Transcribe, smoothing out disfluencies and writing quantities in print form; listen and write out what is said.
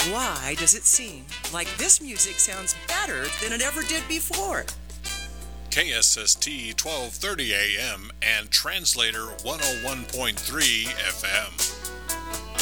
Why does it seem like this music sounds better than it ever did before? KSST 1230 AM and Translator 101.3 FM.